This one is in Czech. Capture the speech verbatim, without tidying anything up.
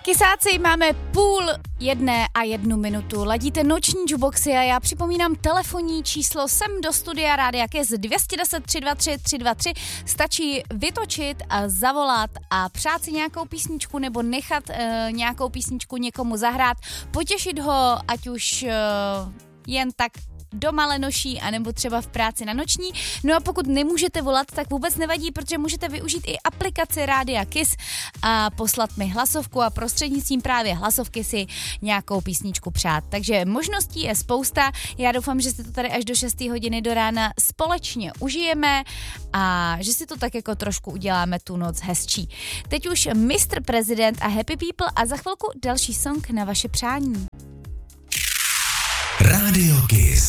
Kysáci, máme půl jedné a jednu minutu. Ladíte noční jukeboxy a já připomínám telefonní číslo sem do studia Rádia Kiss dvě jedna nula tři dva tři tři dva tři. Stačí vytočit a zavolat a přát si nějakou písničku nebo nechat uh, nějakou písničku někomu zahrát, potěšit ho, ať už uh, jen tak doma lenoší, anebo třeba v práci na noční. No a pokud nemůžete volat, tak vůbec nevadí, protože můžete využít i aplikaci Rádia Kiss a poslat mi hlasovku a prostřednictvím právě hlasovky si nějakou písničku přát. Takže možností je spousta. Já doufám, že si to tady až do šesté hodiny do rána společně užijeme a že si to tak jako trošku uděláme tu noc hezčí. Teď už mister President a Happy People a za chvilku další song na vaše přání. Rádio Kiss.